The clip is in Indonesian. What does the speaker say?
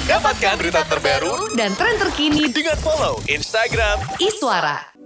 Dapatkan berita terbaru dan tren terkini dengan follow Instagram Iswara.